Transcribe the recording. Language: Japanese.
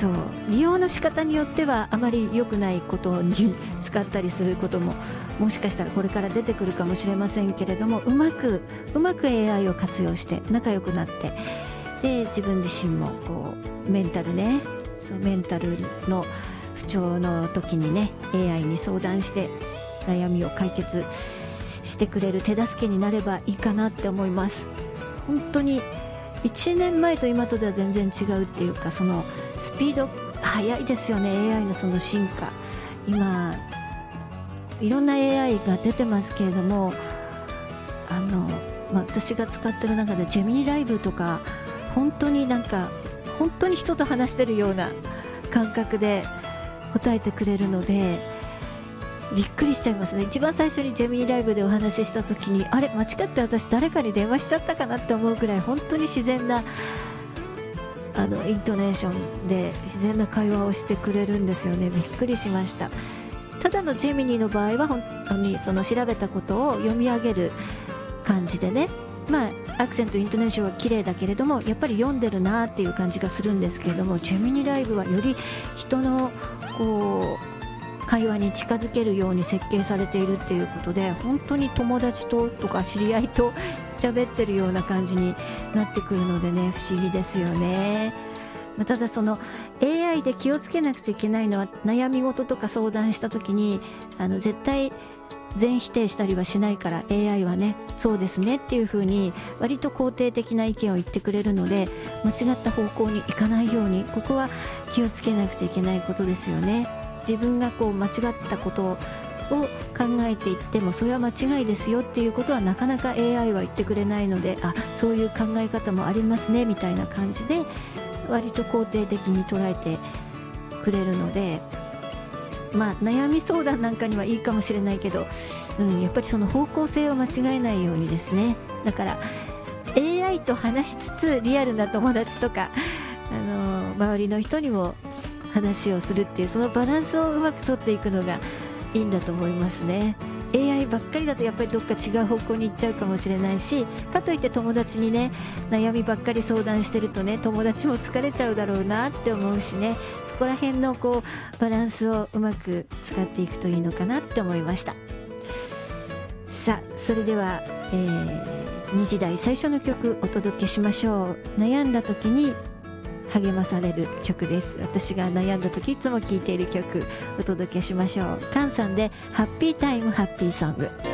そう利用の仕方によってはあまり良くないことに使ったりすることももしかしたらこれから出てくるかもしれませんけれども、うまく AI を活用して仲良くなって、で自分自身もこうメンタルの不調の時にね AI に相談して悩みを解決してくれる手助けになればいいかなって思います。本当に1年前と今とでは全然違うっていうか、そのスピード速いですよね。 AI のその進化、今いろんな AI が出てますけれども、私が使ってる中でジェミニライブとか本当に人と話してるような感覚で答えてくれるのでびっくりしちゃいますね。一番最初にジェミニライブでお話しした時にあれ間違って私誰かに電話しちゃったかなって思うくらい本当に自然なイントネーションで自然な会話をしてくれるんですよね。びっくりしました。ただのジェミニの場合は本当にその調べたことを読み上げる感じでね、アクセントイントネーションは綺麗だけれどもやっぱり読んでるなっていう感じがするんですけれども、ジェミニライブはより人のこう会話に近づけるように設計されているっていうことで、本当に友達とか知り合いと喋ってるような感じになってくるのでね、不思議ですよね。ただその AI で気をつけなくちゃいけないのは、悩み事とか相談した時に絶対全否定したりはしないから、 AI はねそうですねっていう風に割と肯定的な意見を言ってくれるので、間違った方向に行かないようにここは気をつけなくちゃいけないことですよね。自分がこう間違ったことを考えていってもそれは間違いですよっていうことはなかなか AI は言ってくれないので、そういう考え方もありますねみたいな感じで割と肯定的に捉えてくれるので、悩み相談なんかにはいいかもしれないけど、やっぱりその方向性を間違えないようにですね。だから AI と話しつつリアルな友達とか周りの人にも話をするっていう、そのバランスをうまく取っていくのがいいんだと思いますね。 AI ばっかりだとやっぱりどっか違う方向に行っちゃうかもしれないし、かといって友達にね悩みばっかり相談してるとね、友達も疲れちゃうだろうなって思うしね、そこら辺のこうバランスをうまく使っていくといいのかなって思いました。さあそれでは、2時台最初の曲お届けしましょう。悩んだ時に励まされる曲です。私が悩んだ時いつも聴いている曲お届けしましょう。カンさんでハッピータイムハッピーソング。